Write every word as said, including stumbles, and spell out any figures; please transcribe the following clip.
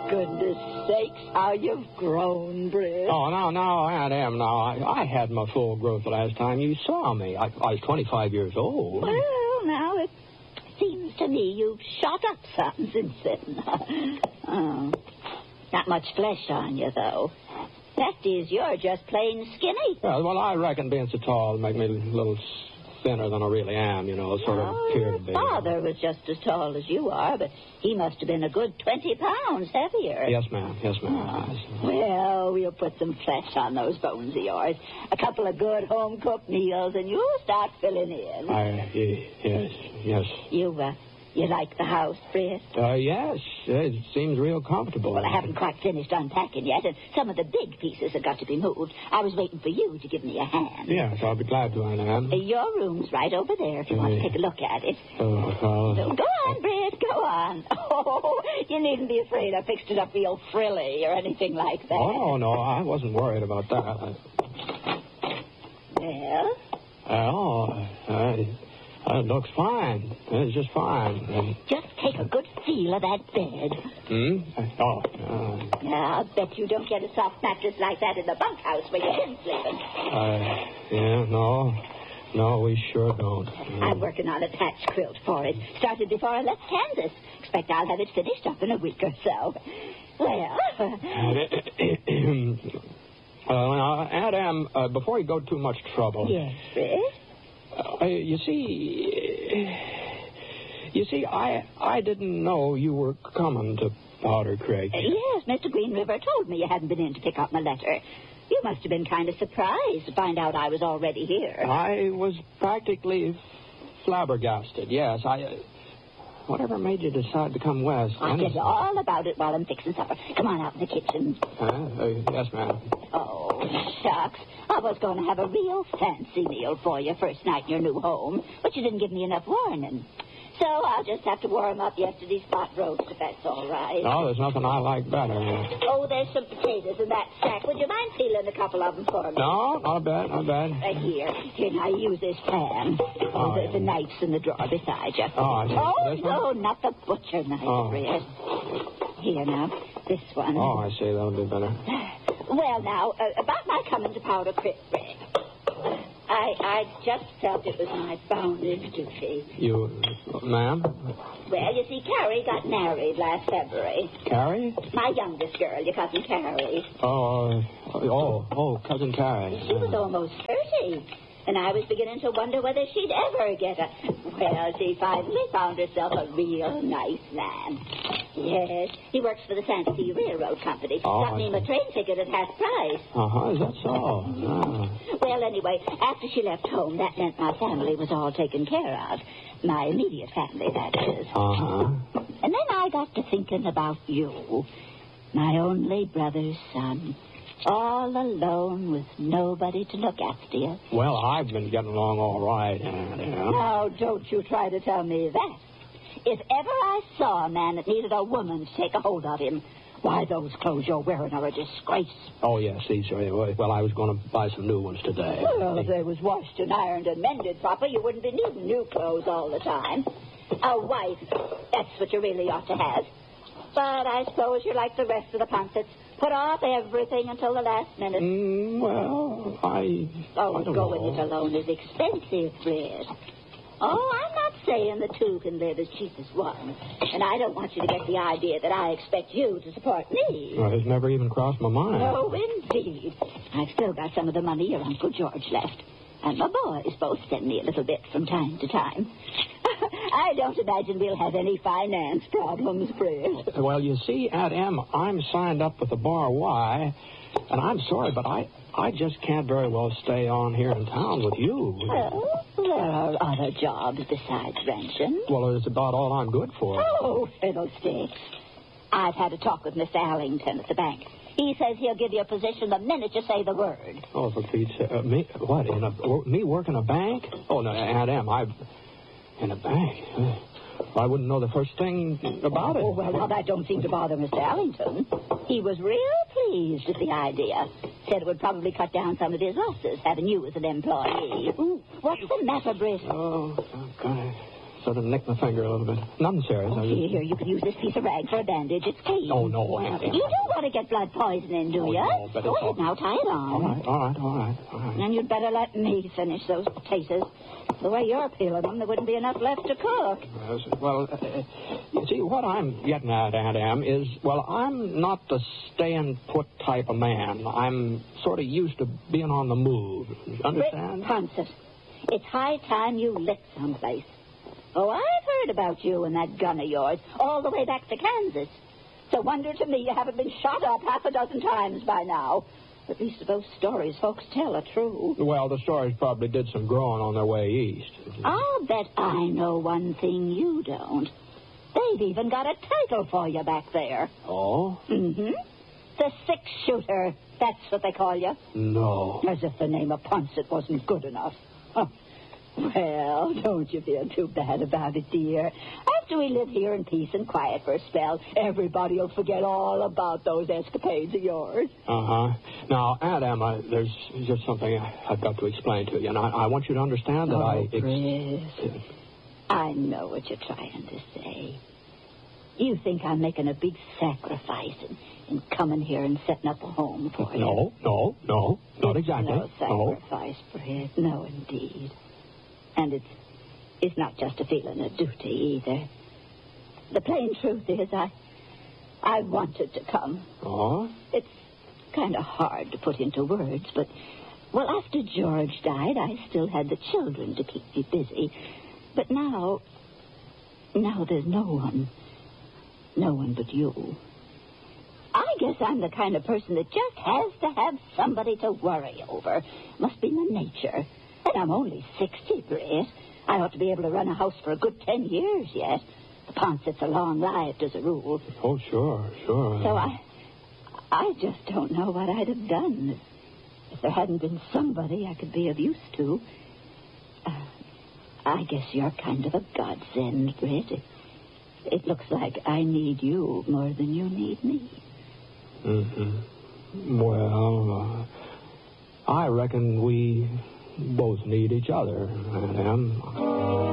goodness sakes, how you've grown, Britt. Oh, no, no, Aunt Em, no. I, I had my full growth the last time you saw me. I, I was twenty-five years old. Well, now, it seems to me you've shot up some since then. Oh, not much flesh on you, though. Fact is, you're just plain skinny. Well, well, I reckon being so tall make me a little thinner than I really am, you know, sort of oh, appear your to be. father was just as tall as you are, but he must have been a good twenty pounds heavier. Yes, ma'am. Yes, ma'am. Oh, well, we'll put some flesh on those bones of yours. A couple of good home-cooked meals, and you'll start filling in. I, yes, yes. You, uh, you like the house, Britt? Uh, yes. It seems real comfortable. Well, I haven't quite finished unpacking yet, and some of the big pieces have got to be moved. I was waiting for you to give me a hand. Yes, I'll be glad to, Aunt Em. Uh, your room's right over there if you want to take a look at it. Oh, well. So go on, Britt, go on. Oh, you needn't be afraid I fixed it up real frilly or anything like that. Oh, no, I wasn't worried about that. I... Well? Oh, I... Uh, it looks fine. It's just fine. And... Just take a good feel of that bed. Hmm? Oh. Uh, yeah, I'll bet you don't get a soft mattress like that in the bunkhouse where you've been sleeping. Uh, yeah, no. No, we sure don't. Mm. I'm working on a patch quilt for it. Started before I left Kansas. Expect I'll have it finished up in a week or so. Well... uh, now, Aunt Em, uh, before you go too much trouble... Yes, Britt? Uh, you see, you see, I I didn't know you were coming to Powder Creek. Uh, yes, Mister Green River told me you hadn't been in to pick up my letter. You must have been kind of surprised to find out I was already here. I was practically flabbergasted, yes. I... Uh, whatever made you decide to come west? I'll tell you all about it while I'm fixing supper. Come on out in the kitchen. Uh, uh, yes, ma'am. Oh, shucks. I was going to have a real fancy meal for you first night in your new home, but you didn't give me enough warning. So I'll just have to warm up yesterday's pot roast, if that's all right. No, there's nothing I like better. Oh, there's some potatoes in that sack. Would you mind peeling a couple of them for me? No, not bad, not bad. Right here. Here, now, use this pan. Oh, the, yeah. the knife's in the drawer beside you. Oh, I see. Oh, This one? no, not the butcher knife, Oh. Britt. Here, now, this one. Oh, I see. That'll be better. Well, now, uh, about my coming to Powder Creek, Britt. I, I just felt it was my bounden duty. You, ma'am? Well, you see, Carrie got married last February. Carrie? My youngest girl, your cousin Carrie. Oh, uh, oh, oh, Cousin Carrie. She was almost thirty, and I was beginning to wonder whether she'd ever get a... Well, she finally found herself a real nice man. Yes, he works for the Santa Fe Railroad Company. Oh, Got me a train ticket at half price. Uh-huh, is that so? Ah. Well, anyway, after she left home, that meant my family was all taken care of. My immediate family, that is. Uh-huh. And then I got to thinking about you, my only brother's son. All alone with nobody to look after you. Well, I've been getting along all right, Aunt Em. Now, don't you try to tell me that. If ever I saw a man that needed a woman to take a hold of him, why, those clothes you're wearing are a disgrace. Oh, yes, these are. Well, I was going to buy some new ones today. Well, if they was washed and ironed and mended proper, you wouldn't be needing new clothes all the time. A wife, that's what you really ought to have. But I suppose you're like the rest of the Punsets. Put off everything until the last minute. Mm, well, I... Oh, I don't going know. it alone is expensive, Fred. Oh, I'm not saying the two can live as cheap as one. And I don't want you to get the idea that I expect you to support me. Well, it's never even crossed my mind. No, indeed. I've still got some of the money your Uncle George left. And my boys both send me a little bit from time to time. I don't imagine we'll have any finance problems, Fred. Well, you see, Aunt Em, I'm signed up with the Bar Y, and I'm sorry, but I, I just can't very well stay on here in town with you. Well, there are other jobs besides ranching. Well, it's about all I'm good for. Oh, fiddlesticks. I've had a talk with Mister Allington at the bank. He says he'll give you a position the minute you say the word. Oh, for Pete's sake. Uh, me, what, in a, me work in a bank? Oh, no, Aunt Em, I... In a bank? Uh, I wouldn't know the first thing about it. Oh, well, now that don't seem to bother Mister Allington. He was real pleased with the idea. Said it would probably cut down some of his losses, having you as an employee. Ooh, what's the matter, Britt? Oh, okay. sort of nicked my finger a little bit. Nothing serious. Oh, I here, just... here, you could use this piece of rag for a bandage. It's clean. Oh, no, Aunt Em. You do want to get blood poisoning, do Oh, you? no, but Go it's ahead all- now, tie it on. All right, all right, all right, all right. And you'd better let me finish those potatoes. The way you're peeling them, there wouldn't be enough left to cook. Yes, well, uh, you see, what I'm getting at, Aunt Em, is, well, I'm not the stay-and-put type of man. I'm sort of used to being on the move. Understand? Ponset, it's high time you lit someplace. Oh, I've heard about you and that gun of yours all the way back to Kansas. It's a wonder to me you haven't been shot up half a dozen times by now. At least those stories folks tell are true. Well, the stories probably did some growing on their way east. I'll bet I know one thing you don't. They've even got a title for you back there. Oh? Mm-hmm. The six-shooter. That's what they call you. No. As if the name of Ponset wasn't good enough. Huh. Well, don't you feel too bad about it, dear. After we live here in peace and quiet for a spell, everybody will forget all about those escapades of yours. Uh-huh. Now, Aunt Emma, there's just something I- I've got to explain to you, and I, I want you to understand that oh, I... Ex- Chris, I know what you're trying to say. You think I'm making a big sacrifice in, in coming here and setting up a home for you. No, no, no, not It's exactly. no sacrifice, Fred. No, indeed. And it's it's not just a feeling of duty either. The plain truth is I I wanted to come. Oh? It's kind of hard to put into words, but well, after George died, I still had the children to keep me busy. But now, now there's no one, no one but you. I guess I'm the kind of person that just has to have somebody to worry over. Must be my nature. And I'm only sixty, Britt. I ought to be able to run a house for a good ten years yet. The Ponsets are long-lived as a rule. Oh, sure, sure. So I, I just don't know what I'd have done if, if there hadn't been somebody I could be of use to. Uh, I guess you're kind of a godsend, Britt. It, it looks like I need you more than you need me. Mm-hmm. Well, uh, I reckon we both need each other, Aunt Em.